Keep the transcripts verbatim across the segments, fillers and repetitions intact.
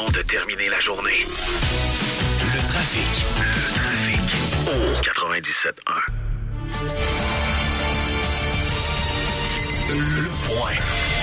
façon de terminer la journée. Le trafic. Le trafic. Au quatre-vingt-dix-sept un. Le point.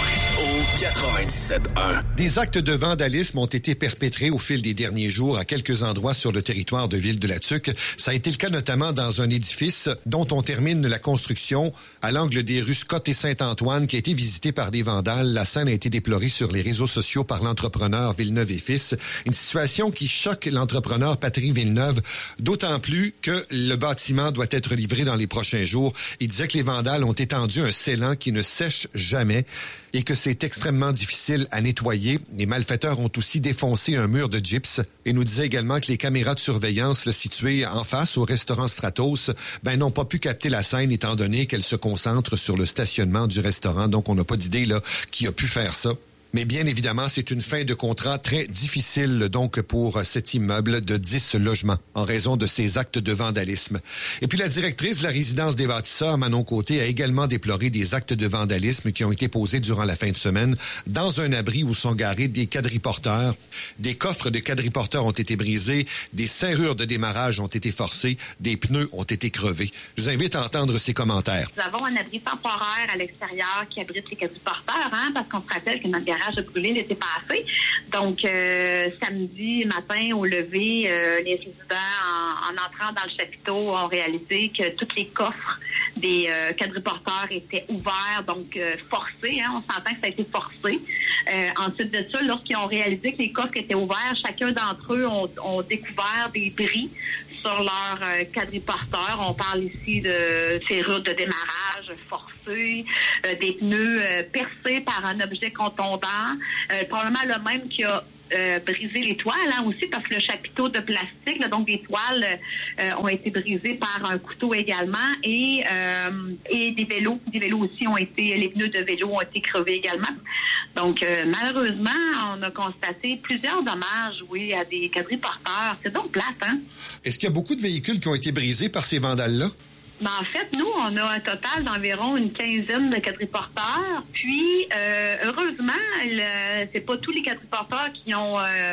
Au quatre-vingt-dix-sept un. Des actes de vandalisme ont été perpétrés au fil des derniers jours à quelques endroits sur le territoire de Ville-de-la-Tuque. Ça a été le cas notamment dans un édifice dont on termine la construction à l'angle des rues Scott et Saint-Antoine qui a été visité par des vandales. La scène a été déplorée sur les réseaux sociaux par l'entrepreneur Villeneuve et Fils. Une situation qui choque l'entrepreneur Patrick Villeneuve, d'autant plus que le bâtiment doit être livré dans les prochains jours. Il disait que les vandales ont étendu un scellant qui ne sèche jamais et que c'est extrêmement difficile à nettoyer. Les malfaiteurs ont aussi défoncé un mur de gypse et nous disait également que les caméras de surveillance là, situées en face au restaurant Stratos ben, n'ont pas pu capter la scène étant donné qu'elle se concentre sur le stationnement du restaurant. Donc, on n'a pas d'idée là qui a pu faire ça. Mais bien évidemment, c'est une fin de contrat très difficile donc pour cet immeuble de dix logements en raison de ces actes de vandalisme. Et puis la directrice de la résidence des bâtisseurs, Manon Côté, a également déploré des actes de vandalisme qui ont été posés durant la fin de semaine dans un abri où sont garés des quadriporteurs. Des coffres de quadriporteurs ont été brisés, des serrures de démarrage ont été forcées, des pneus ont été crevés. Je vous invite à entendre ces commentaires. Nous avons un abri temporaire à l'extérieur qui abrite les quadriporteurs, hein, parce qu'on se rappelle que notre garage a brûlé l'été passé. Donc, euh, samedi matin, au lever, euh, les résidents, en, en entrant dans le chapiteau, ont réalisé que tous les coffres des euh, quadriporteurs étaient ouverts, donc euh, forcés. Hein, on s'entend que ça a été forcé. Euh, ensuite de ça, lorsqu'ils ont réalisé que les coffres étaient ouverts, chacun d'entre eux ont, ont découvert des bris sur leur euh, quadriporteur. On parle ici de serrures de démarrage forcées, euh, des pneus euh, percés par un objet contondant, euh, probablement le même qui a Euh, briser les toiles hein, aussi, parce que le chapiteau de plastique, là, donc des toiles euh, ont été brisées par un couteau également, et euh, et des vélos, des vélos aussi ont été, les pneus de vélo ont été crevés également. Donc euh, malheureusement, on a constaté plusieurs dommages, oui, à des quadriporteurs. C'est donc plate, hein? Est-ce qu'il y a beaucoup de véhicules qui ont été brisés par ces vandales-là? Ben, en fait, nous, on a un total d'environ une quinzaine de quadriporteurs. Puis, euh, heureusement, le, c'est pas tous les quadriporteurs qui ont euh,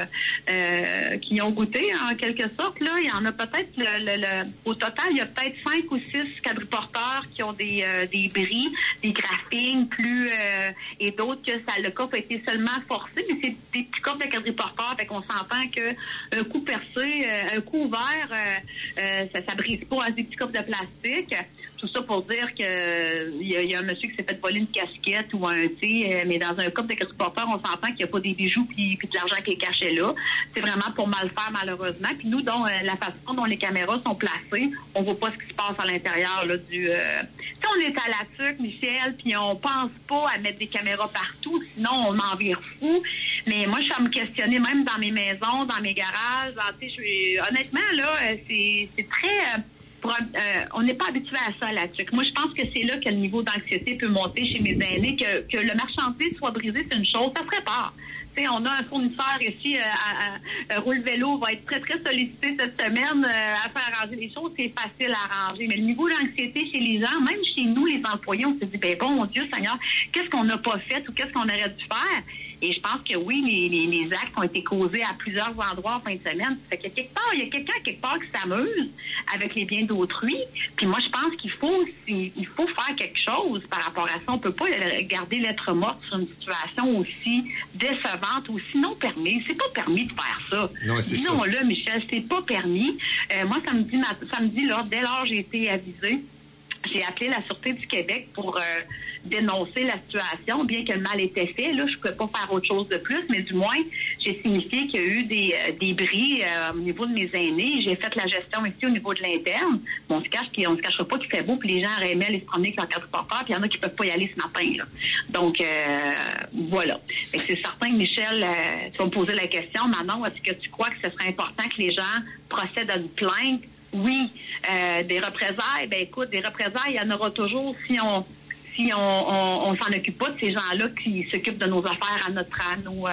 euh, qui ont goûté, en quelque sorte. Là, il y en a peut-être, le, le, le, au total, il y a peut-être cinq ou six quadriporteurs qui ont des, euh, des bris, des graphings plus euh, et d'autres que ça, le coffre a été seulement forcé, mais c'est des petits coffres de quadriporteurs. Fait qu'on s'entend que un coup percé, euh, un coup ouvert, euh, euh, ça, ça brise pas à des petits coffres de plastique. Tout ça pour dire que il y, y a un monsieur qui s'est fait voler une casquette ou un thé, euh, mais dans un coffre de quadriporteur, on s'entend qu'il n'y a pas des bijoux puis, puis de l'argent qui est caché là. C'est vraiment pour mal faire, malheureusement. Puis nous, dont, euh, la façon dont les caméras sont placées, on voit pas ce qui se passe à l'intérieur là, du... Euh... Si on est à la tuque, Michel, puis on pense pas à mettre des caméras partout, sinon on m'en vire fou. Mais moi, je suis à me questionner, même dans mes maisons, dans mes garages. Tu sais, je suis... Honnêtement, là, c'est, c'est très... Euh, Pour, euh, on n'est pas habitué à ça, la tuque. Moi, je pense que c'est là que le niveau d'anxiété peut monter chez mes aînés, que, que le marchandise soit brisé, c'est une chose, ça ferait peur. T'sais, on a un fournisseur ici, euh, à, à, à Roule Vélo va être très, très sollicité cette semaine euh, à faire arranger les choses. C'est facile à arranger. Mais le niveau d'anxiété chez les gens, même chez nous, les employés, on se dit, ben bon, mon Dieu Seigneur, qu'est-ce qu'on n'a pas fait ou qu'est-ce qu'on aurait dû faire? Et je pense que oui, les, les, les actes ont été causés à plusieurs endroits en fin de semaine. Ça fait qu'il y a quelque part, il y a quelqu'un quelque part qui s'amuse avec les biens d'autrui. Puis moi, je pense qu'il faut il faut faire quelque chose par rapport à ça. On peut pas garder lettre morte sur une situation aussi décevante ou sinon permis. C'est pas permis de faire ça. Non, c'est Disons ça. là, Michel, c'est pas permis. Euh, moi, samedi, samedi là, dès lors j'ai été avisée, j'ai appelé la Sûreté du Québec pour euh, dénoncer la situation, bien que le mal était fait. Là, je ne pouvais pas faire autre chose de plus, mais du moins, j'ai signifié qu'il y a eu des, euh, des bris euh, au niveau de mes aînés. J'ai fait la gestion ici au niveau de l'interne. Bon, on se cache, puis on se cachera pas qu'il fait beau, puis les gens auraient aimé aller se promener avec leur quadriporteur, puis il y en a qui ne peuvent pas y aller ce matin. Là. Donc, euh, voilà. Fait que c'est certain que, Michel, euh, tu vas me poser la question, Manon, est-ce que tu crois que ce serait important que les gens procèdent à une plainte? Oui. Euh, des représailles, ben écoute, des représailles, il y en aura toujours si on si on, on, on s'en occupe pas de ces gens-là qui s'occupent de nos affaires à notre à nos, euh,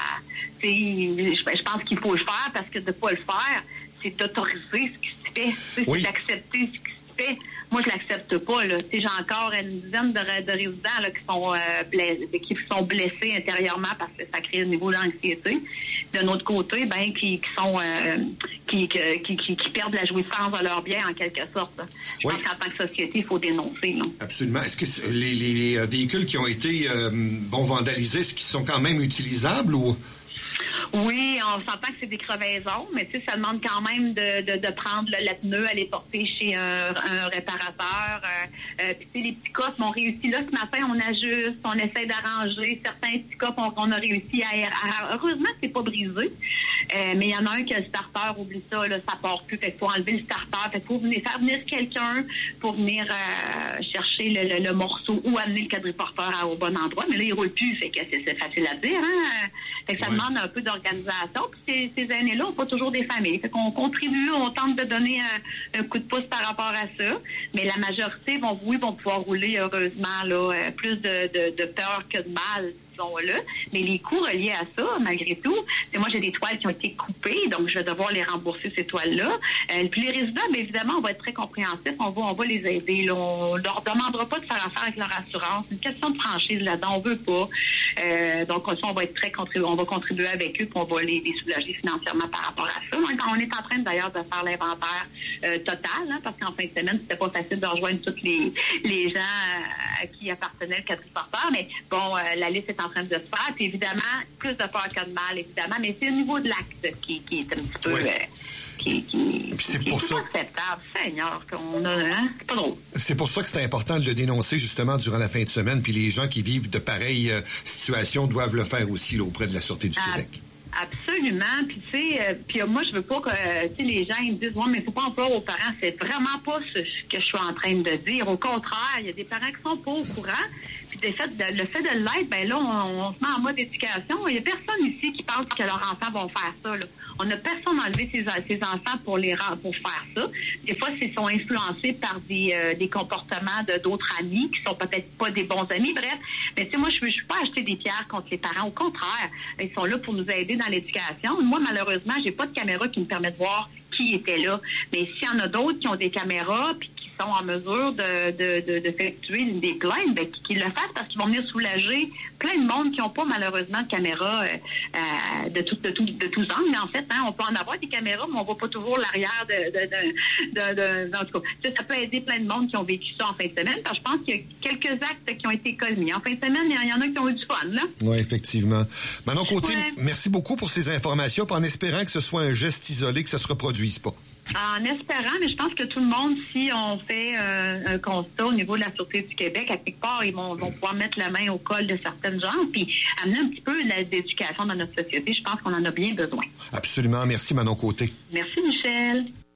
je, je pense qu'il faut le faire parce que de ne pas le faire, c'est d'autoriser ce qui se fait, oui. C'est d'accepter ce qui se fait, moi, je l'accepte pas. Là. J'ai encore une dizaine de, de résidents là, qui sont euh, blessés, qui sont blessés intérieurement parce que ça crée un niveau d'anxiété. De notre côté, ben, qui, qui sont euh, qui, qui, qui, qui perdent la jouissance de leur bien en quelque sorte. Là. Je oui. pense qu'en tant que société, il faut dénoncer. Là. Absolument. Est-ce que les, les, les véhicules qui ont été euh, bon vandalisés, est-ce qu'ils sont quand même utilisables ou? Oui, on s'entend que c'est des crevaisons, mais tu sais, ça demande quand même de, de, de prendre le, la pneu, aller porter chez un, un réparateur. Euh, euh, puis tu sais, les pick-up, on réussi là ce matin, on ajuste, on essaie d'arranger. Certains pick-up, on, on a réussi à, à, à heureusement, c'est pas brisé. Euh, mais il y en a un qui a le starter, oublie ça, là, ça part plus. Fait qu'il faut enlever le starter. Fait qu'il faut venir faire venir quelqu'un pour venir euh, chercher le, le, le morceau ou amener le quadriporteur à, au bon endroit. Mais là, il roule plus. Fait que c'est, c'est facile à dire, hein? Fait que ça ouais. demande un peu d'organisation. Puis ces, ces aînés-là n'ont pas toujours des familles. Fait qu'on contribue, on tente de donner un, un coup de pouce par rapport à ça. Mais la majorité vont, oui, vont pouvoir rouler, heureusement, là, plus de, de, de peur que de mal. Là. Mais les coûts reliés à ça, malgré tout, c'est moi, j'ai des toiles qui ont été coupées, donc je vais devoir les rembourser, ces toiles-là. Euh, puis les résidents, bien évidemment, on va être très compréhensifs, on va, on va les aider. Là. On leur demandera pas de faire affaire avec leur assurance. C'est une question de franchise là-dedans, on veut pas. Euh, donc, on va être très contribu- on va contribuer avec eux, puis on va les, les soulager financièrement par rapport à ça. Donc, on est en train d'ailleurs de faire l'inventaire euh, total, hein, parce qu'en fin de semaine, c'était pas facile de rejoindre tous les, les gens euh, à qui appartenait le quadriporteur, mais bon, euh, la liste est en train de se faire. Puis évidemment, plus de peur que de mal, évidemment, mais c'est au niveau de l'acte qui, qui est un petit peu... Oui. Euh, qui, qui, c'est qui pour est ça... pas acceptable. Seigneur, qu'on a... Hein? C'est pas drôle. C'est pour ça que c'est important de le dénoncer justement durant la fin de semaine, puis les gens qui vivent de pareilles euh, situations doivent le faire aussi là, auprès de la Sûreté du ah. Québec. Absolument. Puis tu sais, euh, puis euh, moi je veux pas que euh, tu sais les gens ils me disent ouais mais faut pas en faire aux parents. C'est vraiment pas ce que je suis en train de dire. Au contraire, il y a des parents qui sont pas au courant. Puis le fait de, le fait de l'être, ben là on, on se met en mode éducation. Il y a personne ici qui pense que leurs enfants vont faire ça. Là. On n'a personne enlevé ses, ses enfants pour les pour faire ça. Des fois, ils sont influencés par des, euh, des comportements de d'autres amis qui sont peut-être pas des bons amis. Bref, mais tu sais, moi, je ne veux pas acheter des pierres contre les parents. Au contraire, ils sont là pour nous aider dans l'éducation. Moi, malheureusement, j'ai pas de caméra qui me permet de voir qui était là. Mais s'il y en a d'autres qui ont des caméras puis qui sont en mesure de, de, de, d'effectuer des plaintes, ben, qu'ils le fassent parce qu'ils vont venir soulager plein de monde qui n'ont pas malheureusement de caméras euh, euh, de, tout, de, tout, de tous angles. Mais en fait, hein, on peut en avoir des caméras, mais on voit pas toujours l'arrière de... de, de, de, de en tout cas, ça, ça peut aider plein de monde qui ont vécu ça en fin de semaine. Parce que je pense qu'il y a quelques actes qui ont été commis. En fin de semaine, il y en a qui ont eu du fun, là. Oui, effectivement. Manon Côté, ouais. merci beaucoup pour ces informations, en espérant que ce soit un geste isolé, que ça se reproduise pas. En espérant, mais je pense que tout le monde, si on fait euh, un constat au niveau de la Sûreté du Québec, à quelque part, ils vont, vont pouvoir mettre la main au col de certaines gens, puis amener un petit peu l'éducation dans notre société. Je pense qu'on en a bien besoin. Absolument. Merci, Manon Côté. Merci, Michel.